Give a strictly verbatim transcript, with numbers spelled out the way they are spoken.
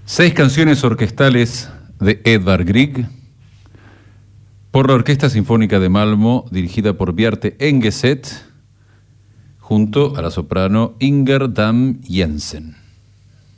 Seis canciones orquestales de Edvard Grieg por la Orquesta Sinfónica de Malmö, dirigida por Bjarte Engeset, junto a la soprano Inger Dam Jensen.